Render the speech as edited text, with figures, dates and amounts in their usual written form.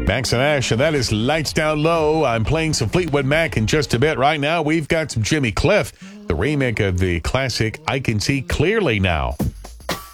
Max and Ash, and that is Lights Down Low. I'm playing some Fleetwood Mac in just a bit. Right now, we've got some Jimmy Cliff, the remake of the classic I Can See Clearly Now.